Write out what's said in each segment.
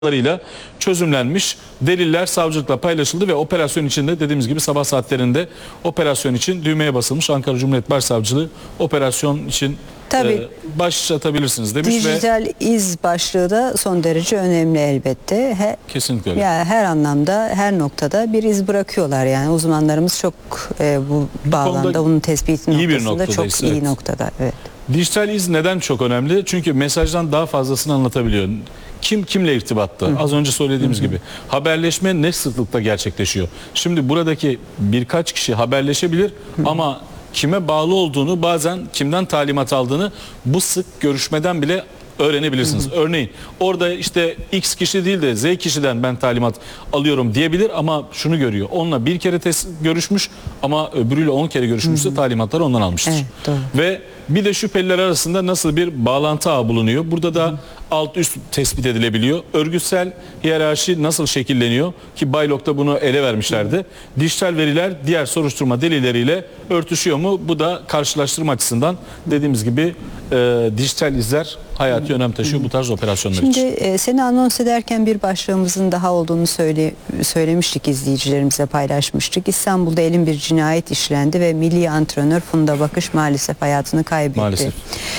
çözümlenmiş. Deliller savcılıkla paylaşıldı ve operasyon içinde dediğimiz gibi sabah saatlerinde operasyon için düğmeye basılmış. Ankara Cumhuriyet Başsavcılığı operasyon için başlatabilirsiniz demiş. Dijital iz başlığı da son derece önemli elbette. Kesinlikle öyle. Yani her anlamda, her noktada bir iz bırakıyorlar yani. Uzmanlarımız çok bu bağlamda bunun tespiti noktasında çok iyi noktada. Evet. Dijital iz neden çok önemli? Çünkü mesajdan daha fazlasını anlatabiliyor. Kim kimle irtibatta? Az önce söylediğimiz gibi. Haberleşme ne sıklıkla gerçekleşiyor? Şimdi buradaki birkaç kişi haberleşebilir ama kime bağlı olduğunu, bazen kimden talimat aldığını bu sık görüşmeden bile öğrenebilirsiniz. Örneğin orada işte X kişi değil de Z kişiden ben talimat alıyorum diyebilir ama şunu görüyor. Onunla bir kere görüşmüş ama öbürüyle 10 kere görüşmüşse talimatları ondan almıştır. Evet, doğru. Ve bir de şüpheliler arasında nasıl bir bağlantı ağı bulunuyor? Burada da alt üst tespit edilebiliyor. Örgütsel hiyerarşi nasıl şekilleniyor? Ki Baylok'ta bunu ele vermişlerdi. Dijital veriler diğer soruşturma delilleriyle örtüşüyor mu? Bu da karşılaştırma açısından dediğimiz gibi dijital izler hayati önem taşıyor bu tarz operasyonlar için. Şimdi seni anons ederken bir başlığımızın daha olduğunu söylemiştik, izleyicilerimize paylaşmıştık. İstanbul'da elin bir cinayet işlendi ve milli antrenör Funda Bakış maalesef hayatını kaybetti. Maalesef.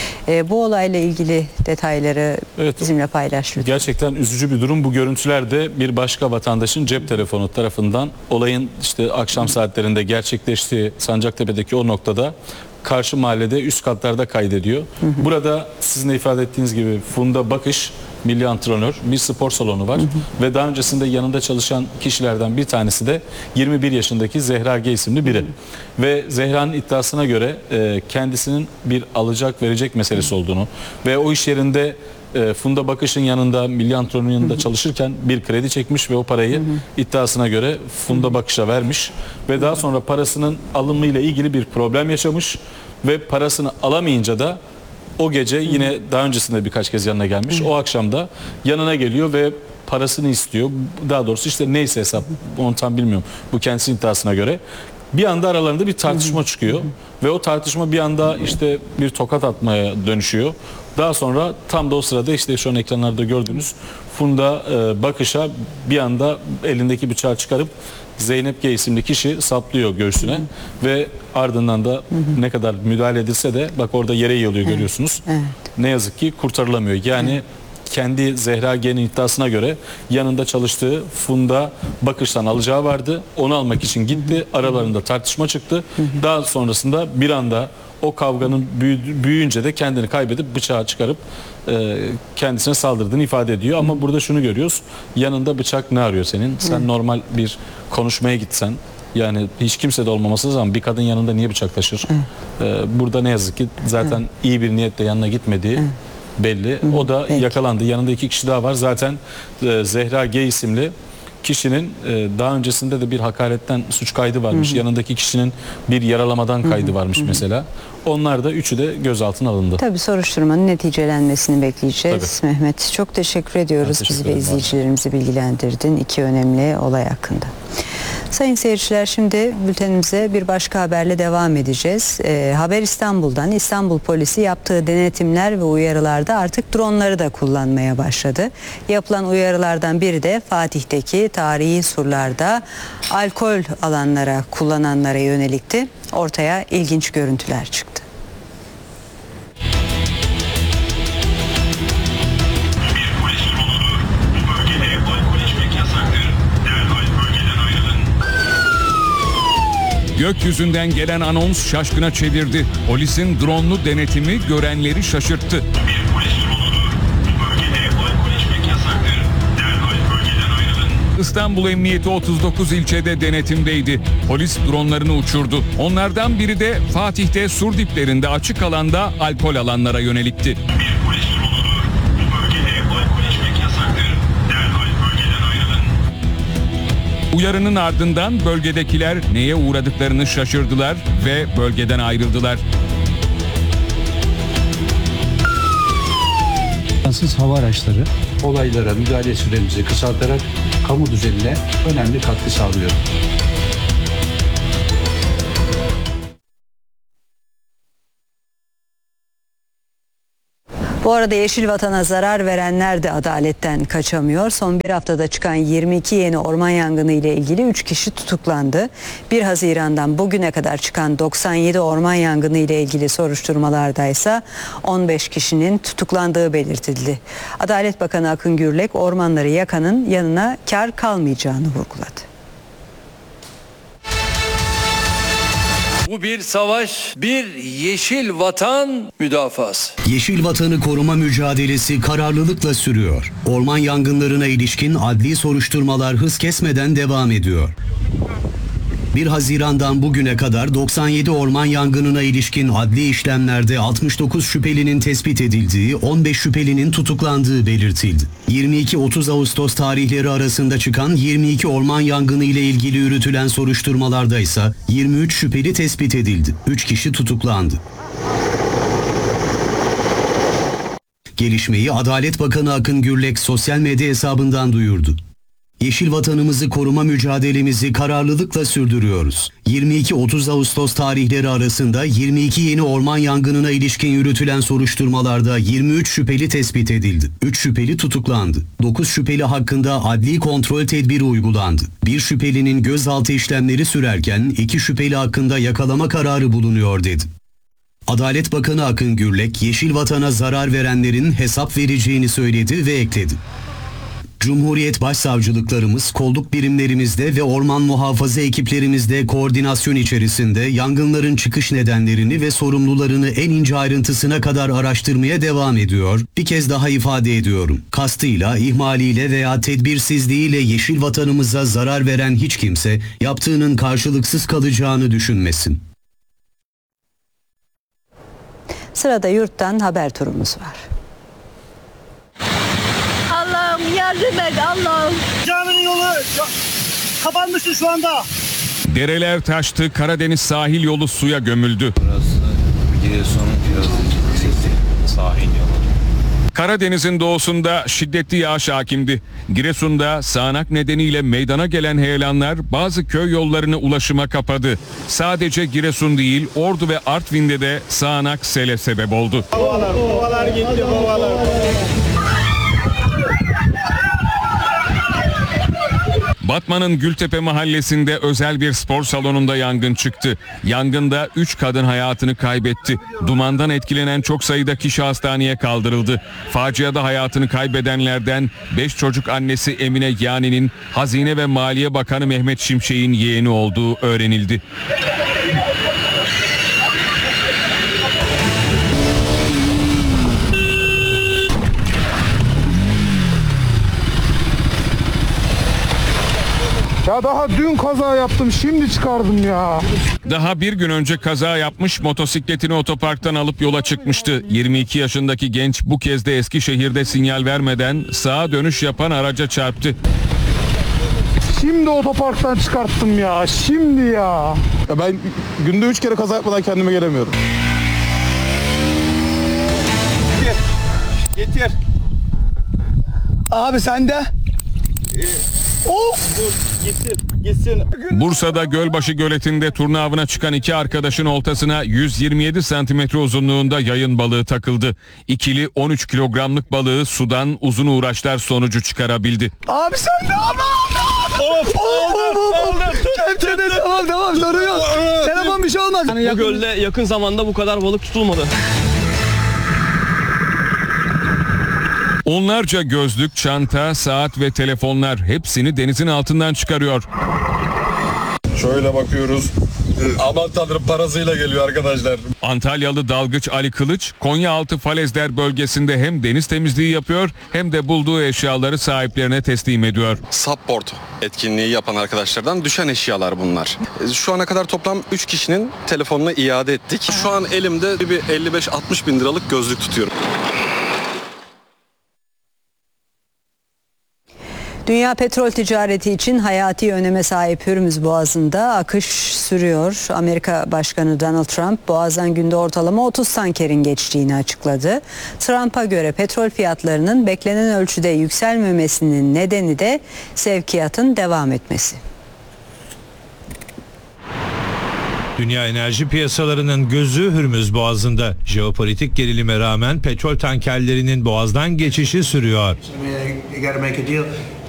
Bu olayla ilgili detayları bizimle paylaş lütfen. Gerçekten üzücü bir durum. Bu görüntülerde bir başka vatandaşın cep telefonu tarafından olayın işte akşam saatlerinde gerçekleştiği Sancaktepe'deki o noktada karşı mahallede üst katlarda kaydediyor. Burada sizin de ifade ettiğiniz gibi Funda Bakış milli antrenör, bir spor salonu var ve daha öncesinde yanında çalışan kişilerden bir tanesi de 21 yaşındaki Zehra G isimli biri. Ve Zehra'nın iddiasına göre kendisinin bir alacak verecek meselesi olduğunu ve o iş yerinde Funda Bakış'ın yanında, milli antrenörün yanında çalışırken bir kredi çekmiş ve o parayı iddiasına göre Funda Bakış'a vermiş ve daha sonra parasının alımıyla ilgili bir problem yaşamış ve parasını alamayınca da o gece yine daha öncesinde birkaç kez yanına gelmiş. O akşam da yanına geliyor ve parasını istiyor. Daha doğrusu işte neyse hesap, onu tam bilmiyorum. Bu kendisinin iddiasına göre. Bir anda aralarında bir tartışma çıkıyor ve o tartışma bir anda işte bir tokat atmaya dönüşüyor. Daha sonra tam da o sırada işte şu an ekranlarda gördüğünüz Funda Bakış'a bir anda elindeki bıçağı çıkarıp Zeynep G isimli kişi saplıyor göğsüne ve ardından da ne kadar müdahale edilse de bak orada yere yığılıyor görüyorsunuz. Ne yazık ki kurtarılamıyor. Yani kendi Zehra G'nin iddiasına göre yanında çalıştığı Funda Bakış'tan alacağı vardı. Onu almak için gitti. Aralarında tartışma çıktı. Daha sonrasında bir anda o kavganın büyüyünce de kendini kaybedip bıçağı çıkarıp kendisine saldırdığını ifade ediyor. Ama burada şunu görüyoruz. Yanında bıçak ne arıyor senin? Sen normal bir konuşmaya gitsen, yani hiç kimse de olmaması lazım. Bir kadın yanında niye bıçak taşır? Burada ne yazık ki zaten iyi bir niyetle yanına gitmediği belli. O da yakalandı. Yanında 2 kişi daha var. Zaten Zehra G isimli kişinin daha öncesinde de bir hakaretten suç kaydı varmış. Yanındaki kişinin bir yaralamadan kaydı varmış mesela. Onlar da üçü de gözaltına alındı. Tabii soruşturmanın neticelenmesini bekleyeceğiz. Tabii. Mehmet, çok teşekkür ediyoruz. Bizi ve izleyicilerimizi bilgilendirdin iki önemli olay hakkında. Sayın seyirciler, şimdi bültenimize bir başka haberle devam edeceğiz. Haber İstanbul'dan. İstanbul polisi yaptığı denetimler ve uyarılarda artık dronları da kullanmaya başladı. Yapılan uyarılardan biri de Fatih'teki tarihi surlarda alkol alanlara, kullananlara yönelikti. Ortaya ilginç görüntüler çıktı. Gökyüzünden gelen anons şaşkına çevirdi. Polisin dronlu denetimi görenleri şaşırttı. İstanbul Emniyeti 39 ilçede denetimdeydi. Polis dronlarını uçurdu. Onlardan biri de Fatih'te sur diplerinde açık alanda alkol alanlara yönelikti. Uyarının ardından bölgedekiler neye uğradıklarını şaşırdılar ve bölgeden ayrıldılar. Fransız hava araçları olaylara müdahale süremizi kısaltarak kamu düzenine önemli katkı sağlıyor. Bu Bu arada Yeşil Vatan'a zarar verenler de adaletten kaçamıyor. Son bir haftada çıkan 22 yeni orman yangını ile ilgili 3 kişi tutuklandı. 1 Haziran'dan bugüne kadar çıkan 97 orman yangını ile ilgili soruşturmalarda ise 15 kişinin tutuklandığı belirtildi. Adalet Bakanı Akın Gürlek ormanları yakanın yanına kar kalmayacağını vurguladı. Bu bir savaş, bir yeşil vatan müdafası. Yeşil Vatanı koruma mücadelesi kararlılıkla sürüyor. Orman yangınlarına ilişkin adli soruşturmalar hız kesmeden devam ediyor. 1 Haziran'dan bugüne kadar 97 orman yangınına ilişkin adli işlemlerde 69 şüphelinin tespit edildiği, 15 şüphelinin tutuklandığı belirtildi. 22-30 Ağustos tarihleri arasında çıkan 22 orman yangını ile ilgili yürütülen soruşturmalarda ise 23 şüpheli tespit edildi. 3 kişi tutuklandı. Gelişmeyi Adalet Bakanı Akın Gürlek sosyal medya hesabından duyurdu. Yeşil Vatanımızı koruma mücadelemizi kararlılıkla sürdürüyoruz. 22-30 Ağustos tarihleri arasında 22 yeni orman yangınına ilişkin yürütülen soruşturmalarda 23 şüpheli tespit edildi. 3 şüpheli tutuklandı. 9 şüpheli hakkında adli kontrol tedbiri uygulandı. 1 şüphelinin gözaltı işlemleri sürerken 2 şüpheli hakkında yakalama kararı bulunuyor dedi. Adalet Bakanı Akın Gürlek, Yeşil Vatan'a zarar verenlerin hesap vereceğini söyledi ve ekledi. Cumhuriyet Başsavcılıklarımız, kolluk birimlerimizde ve orman muhafaza ekiplerimizde koordinasyon içerisinde yangınların çıkış nedenlerini ve sorumlularını en ince ayrıntısına kadar araştırmaya devam ediyor. Bir kez daha ifade ediyorum. Kastıyla, ihmaliyle veya tedbirsizliğiyle yeşil vatanımıza zarar veren hiç kimse yaptığının karşılıksız kalacağını düşünmesin. Sırada yurttan haber turumuz var. Allah'ım yardım et Allah'ım. Caminin yolu kapanmıştı şu anda. Dereler taştı, Karadeniz sahil yolu suya gömüldü. Sahil yolu. Karadeniz'in doğusunda şiddetli yağış hakimdi. Giresun'da sağanak nedeniyle meydana gelen heyelanlar bazı köy yollarını ulaşıma kapadı. Sadece Giresun değil, Ordu ve Artvin'de de sağanak sele sebep oldu. Babalar gitti babalar. Batman'ın Gültepe mahallesinde özel bir spor salonunda yangın çıktı. Yangında 3 kadın hayatını kaybetti. Dumandan etkilenen çok sayıda kişi hastaneye kaldırıldı. Faciada hayatını kaybedenlerden 5 çocuk annesi Emine Yani'nin Hazine ve Maliye Bakanı Mehmet Şimşek'in yeğeni olduğu öğrenildi. Ya daha dün kaza yaptım, şimdi çıkardım ya. Daha bir gün önce kaza yapmış, motosikletini otoparktan alıp yola çıkmıştı. 22 yaşındaki genç bu kez de Eskişehir'de sinyal vermeden sağa dönüş yapan araca çarptı. Şimdi otoparktan çıkarttım ya, şimdi ya. Ya ben günde 3 kere kaza yapmadan kendime gelemiyorum. Getir. Abi sen de. Gitsin. Bursa'da Gölbaşı Göleti'nde turna avına çıkan 2 arkadaşın oltasına 127 santimetre uzunluğunda yayın balığı takıldı. İkili 13 kilogramlık balığı sudan uzun uğraşlar sonucu çıkarabildi. Abi sen de ama. Tamam sorun yok. Telefon bir şey olmaz. Bu gölde yakın zamanda bu kadar balık tutulmadı. Onlarca gözlük, çanta, saat ve telefonlar hepsini denizin altından çıkarıyor. Şöyle bakıyoruz. Aman tanrım parasıyla geliyor arkadaşlar. Antalyalı dalgıç Ali Kılıç, Konyaaltı Falezler bölgesinde hem deniz temizliği yapıyor hem de bulduğu eşyaları sahiplerine teslim ediyor. Subport etkinliği yapan arkadaşlardan düşen eşyalar bunlar. Şu ana kadar toplam 3 kişinin telefonunu iade ettik. Şu an elimde bir 55-60 bin liralık gözlük tutuyorum. Dünya petrol ticareti için hayati öneme sahip Hürmüz Boğazı'nda akış sürüyor. Amerika Başkanı Donald Trump boğazdan günde ortalama 30 tankerin geçtiğini açıkladı. Trump'a göre petrol fiyatlarının beklenen ölçüde yükselmemesinin nedeni de sevkiyatın devam etmesi. Dünya enerji piyasalarının gözü Hürmüz Boğazı'nda. Jeopolitik gerilime rağmen petrol tankerlerinin boğazdan geçişi sürüyor.